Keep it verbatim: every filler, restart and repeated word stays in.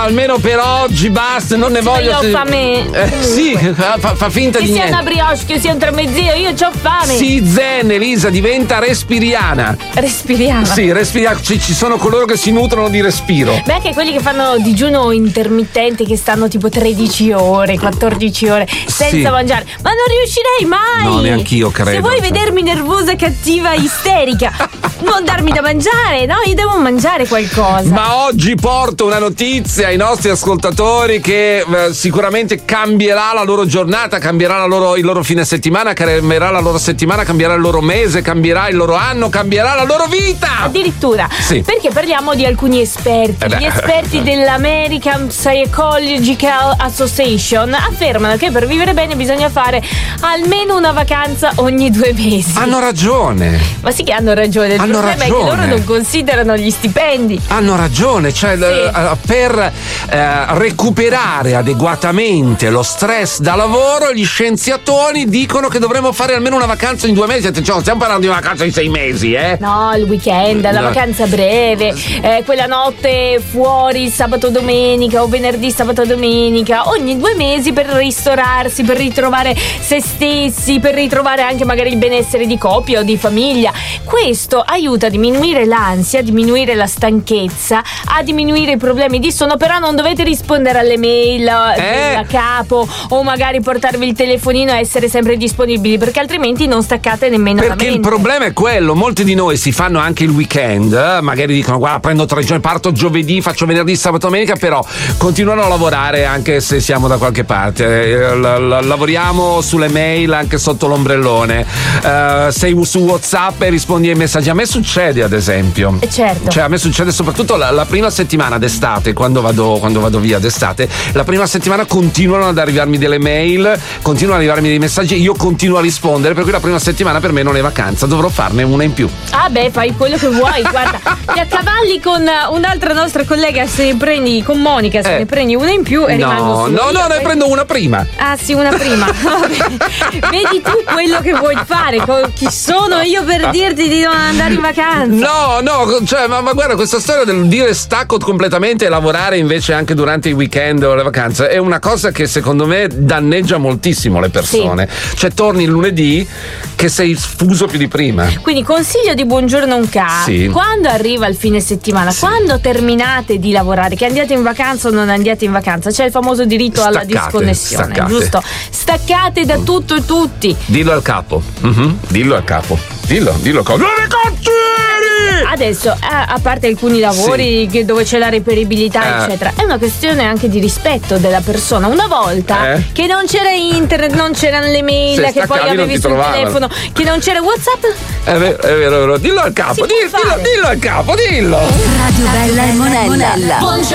almeno per oggi basta, non ne sì, voglio. Io ho se... fame. Eh, sì, fa, fa finta che di niente. Che sia una brioche, che sia un tramezzino, io ho fame. Sì, zen, Elisa, diventa respiriana. Respiriana? Sì, respiriana. Ci, ci sono coloro che si nutrono di respiro. Beh, anche quelli che fanno digiuno intermittente, che stanno tipo tredici ore, quattordici ore senza sì. mangiare. Ma non riuscirei mai. No, neanch'io credo. Se vuoi cioè. vedermi nervosa, cattiva, isterica, non darmi da mangiare, no? Io devo mangiare qualcosa. Ma oggi porto una notizia ai nostri ascoltatori che eh, sicuramente cambierà la loro giornata, cambierà la loro, il loro fine settimana, cambierà la loro settimana, cambierà il loro mese, cambierà il loro anno, cambierà la loro vita. Addirittura. Sì. Perché parliamo di alcuni esperti. Eh Gli esperti dell'American Psychological Association affermano che per vivere bene bisogna fare almeno una vacanza ogni due mesi. Hanno ragione. Ma sì che hanno ragione. Il hanno problema ragione. è che loro non considerano gli stipendi. Hanno ragione, cioè sì. l- per eh, recuperare adeguatamente lo stress da lavoro, gli scienziatoni dicono che dovremmo fare almeno una vacanza in due mesi. Attenzione, stiamo parlando di una vacanza di sei mesi, eh? No, il weekend, la no. vacanza breve, eh, quella notte fuori sabato domenica o venerdì sabato domenica, ogni due mesi per ristorarsi, per ritrovare se stessi, per ritrovare anche magari il benessere di coppia o di famiglia. Questo aiuta a diminuire l'ansia, a diminuire la stanchezza, a diminuire i problemi di sonno, però non dovete rispondere alle mail eh. da capo o magari portarvi il telefonino e essere sempre disponibili, perché altrimenti non staccate nemmeno la mente. Perché il problema è quello, molti di noi si fanno anche il weekend, eh? magari dicono guarda prendo tre giorni, parto giovedì, faccio venerdì, sabato, domenica, però continuano a lavorare anche se siamo da qualche parte, eh, l- l- lavoriamo sulle mail anche sotto l'ombrellone, uh, sei su WhatsApp e rispondi ai messaggi. A me succede ad esempio, eh certo. cioè a me succede soprattutto la, la prima settimana d'estate, quando vado, quando vado via d'estate, la prima settimana continuano ad arrivarmi delle mail, continuano ad arrivarmi dei messaggi, io continuo a rispondere, per cui la prima settimana per me non è vacanza, dovrò farne una in più. Ah beh, fai quello che vuoi, guarda, ti accavalli con un'altra nostra collega, se ne prendi con Monica, se eh. ne prendi una in più e no, rimango solo no, io, no, poi... ne prendo una prima. Ah sì, una prima. Vedi tu quello che vuoi fare, chi sono io per dirti di non andare in vacanza? No, no, cioè, ma, ma guarda, questa storia del dire stacco completamente e lavorare invece anche durante i weekend o le vacanze è una cosa che secondo me danneggia moltissimo le persone. Sì. Cioè torni il lunedì che sei sfuso più di prima. Quindi consiglio di Buongiorno Unca, sì. quando arriva il fine settimana, sì. quando terminate di lavorare, che andiate in vacanza o non andiate in vacanza, c'è il famoso diritto staccate, alla disconnessione, staccate. Giusto? Staccate da tutto e tutti. Dillo al capo. Mm-hmm. Dillo al capo. Dillo, dillo al capo. Adesso, a parte alcuni lavori sì. dove c'è la reperibilità, eh. eccetera, è una questione anche di rispetto della persona. Una volta eh. che non c'era internet, non c'erano le mail, se che poi avevi sul trovavano. telefono, che non c'era WhatsApp. È vero, è vero, è vero. Dillo al capo, dillo, dillo, dillo al capo, dillo. Radio Bella e Monella.